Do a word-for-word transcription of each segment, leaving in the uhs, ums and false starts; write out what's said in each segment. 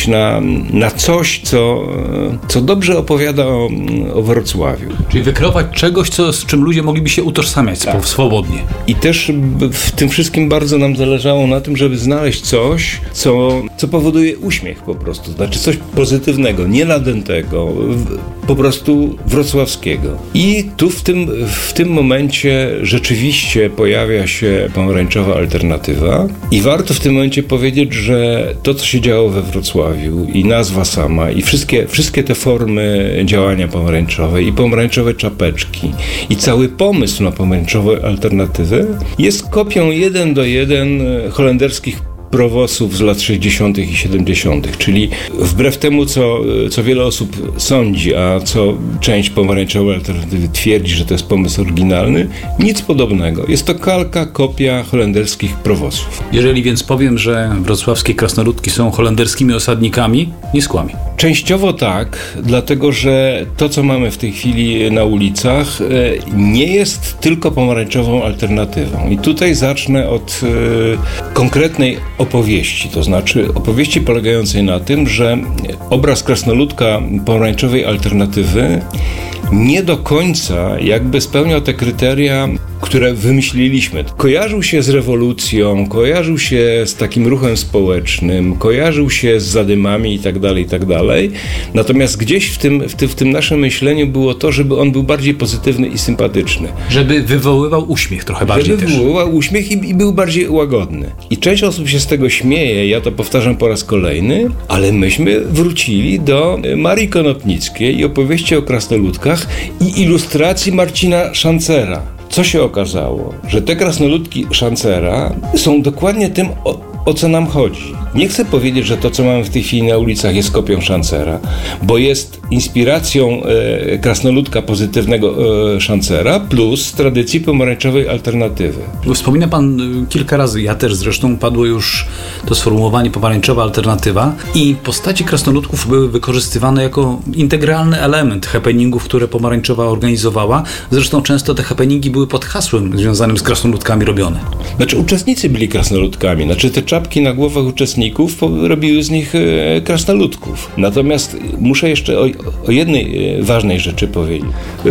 na, na coś, co, co dobrze opowiada o, o Wrocławiu. Czyli wykreować czegoś, co, z czym ludzie mogliby się utożsamiać tak. swobodnie. I też w tym wszystkim bardzo nam zależało na tym, żeby znaleźć coś, co, co powoduje uśmiech po prostu. Znaczy coś pozytywnego, nie nadętego, po prostu wrocławskiego. I tu w tym, w tym momencie rzeczywiście pojawia się pomarańczowa alternatywa i warto w tym momencie powiedzieć, że to, co się działo we Wrocławiu i nazwa sama i wszystkie, wszystkie te formy działania pomarańczowej i pomarańczowe czapeczki i cały pomysł na pomarańczową alternatywę jest kopią jeden do jeden holenderskich prowosów z lat sześćdziesiątych i siedemdziesiątych, czyli wbrew temu, co, co wiele osób sądzi, a co część pomarańczowej alternatywy twierdzi, że to jest pomysł oryginalny, nic podobnego. Jest to kalka, kopia holenderskich prowosów. Jeżeli więc powiem, że wrocławskie krasnoludki są holenderskimi osadnikami, nie skłamię. Częściowo tak, dlatego że to, co mamy w tej chwili na ulicach, nie jest tylko pomarańczową alternatywą. I tutaj zacznę od e, konkretnej opowieści, to znaczy opowieści polegającej na tym, że obraz krasnoludka pomarańczowej alternatywy nie do końca jakby spełniał te kryteria, które wymyśliliśmy. Kojarzył się z rewolucją, kojarzył się z takim ruchem społecznym, kojarzył się z zadymami i tak dalej, i tak dalej. Natomiast gdzieś w tym, w tym, w tym naszym myśleniu było to, żeby on był bardziej pozytywny i sympatyczny. Żeby wywoływał uśmiech trochę bardziej żeby też. Żeby wywoływał uśmiech i, i był bardziej łagodny. I część osób się z tego śmieje, ja to powtarzam po raz kolejny, ale myśmy wrócili do Marii Konopnickiej i opowieści o krasnoludkach i ilustracji Marcina Szancera. Co się okazało? Że te krasnoludki Szancera są dokładnie tym, o, o co nam chodzi. Nie chcę powiedzieć, że to, co mamy w tej chwili na ulicach, jest kopią Szancera, bo jest inspiracją e, krasnoludka pozytywnego e, Szancera plus tradycji pomarańczowej alternatywy. Wspomina pan kilka razy, ja też zresztą, padło już to sformułowanie pomarańczowa alternatywa i postaci krasnoludków były wykorzystywane jako integralny element happeningów, które pomarańczowa organizowała. Zresztą często te happeningi były pod hasłem związanym z krasnoludkami robione. Znaczy uczestnicy byli krasnoludkami, znaczy te czapki na głowach uczestników robiły z nich krasnoludków. Natomiast muszę jeszcze o, o jednej ważnej rzeczy powiedzieć.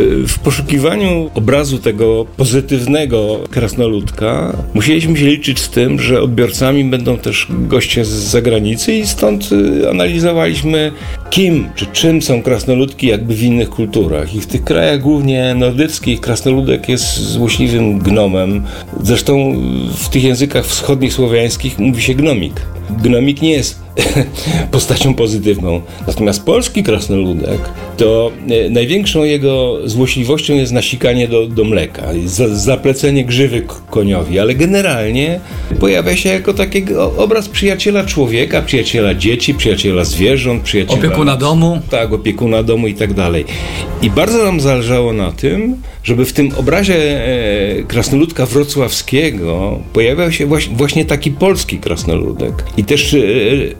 W poszukiwaniu obrazu tego pozytywnego krasnoludka musieliśmy się liczyć z tym, że odbiorcami będą też goście z zagranicy i stąd analizowaliśmy, kim czy czym są krasnoludki jakby w innych kulturach. I w tych krajach głównie nordyckich krasnoludek jest złośliwym gnomem. Zresztą w tych językach wschodnich słowiańskich mówi się gnomik. Gnomik nie jest postacią pozytywną. Natomiast polski krasnoludek to e, największą jego złośliwością jest nasikanie do, do mleka, za, zaplecenie grzywy koniowi, ale generalnie pojawia się jako taki obraz przyjaciela człowieka, przyjaciela dzieci, przyjaciela zwierząt, przyjaciela... Opiekuna domu. Tak, opiekuna domu i tak dalej. I bardzo nam zależało na tym, żeby w tym obrazie e, krasnoludka wrocławskiego pojawiał się właśnie, właśnie taki polski krasnoludek. I też e,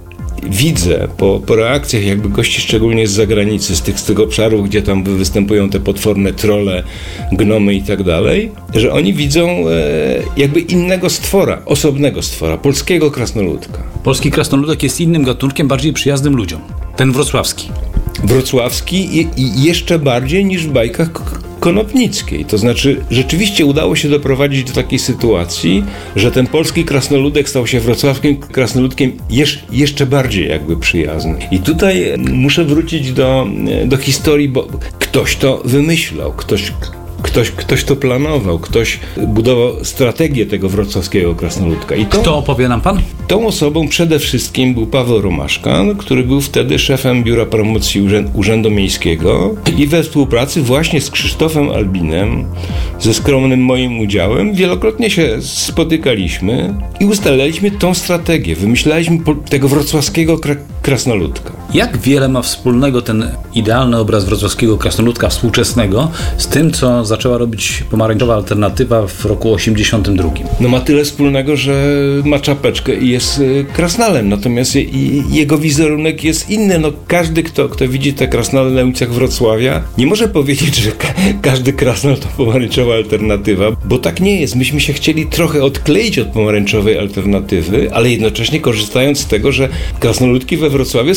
widzę po, po reakcjach jakby gości szczególnie z zagranicy, z tych, z tych obszarów, gdzie tam występują te potworne trolle, gnomy i tak dalej, że oni widzą e, jakby innego stwora, osobnego stwora, polskiego krasnoludka. Polski krasnoludek jest innym gatunkiem, bardziej przyjaznym ludziom. Ten wrocławski. Wrocławski i, i jeszcze bardziej niż w bajkach Konopnickiej. To znaczy, rzeczywiście udało się doprowadzić do takiej sytuacji, że ten polski krasnoludek stał się wrocławskim krasnoludkiem jeż, jeszcze bardziej jakby przyjazny. I tutaj muszę wrócić do, do historii, bo ktoś to wymyślał, ktoś Ktoś, ktoś to planował, ktoś budował strategię tego wrocławskiego krasnoludka. I to, Kto opowie nam pan? Tą osobą przede wszystkim był Paweł Romaszka, który był wtedy szefem Biura Promocji Urzędu Miejskiego i we współpracy właśnie z Krzysztofem Albinem, ze skromnym moim udziałem, wielokrotnie się spotykaliśmy i ustalaliśmy tą strategię. Wymyślaliśmy tego wrocławskiego kra- krasnoludka. Jak wiele ma wspólnego ten idealny obraz wrocławskiego krasnoludka współczesnego z tym, co zaczęła robić pomarańczowa alternatywa w roku osiemdziesiątym drugim? No ma tyle wspólnego, że ma czapeczkę i jest krasnalem, natomiast i, jego wizerunek jest inny. No każdy, kto, kto widzi te krasnale na ulicach Wrocławia, nie może powiedzieć, że ka- każdy krasnal to pomarańczowa alternatywa, bo tak nie jest. Myśmy się chcieli trochę odkleić od pomarańczowej alternatywy, ale jednocześnie korzystając z tego, że krasnoludki we Wrocławiu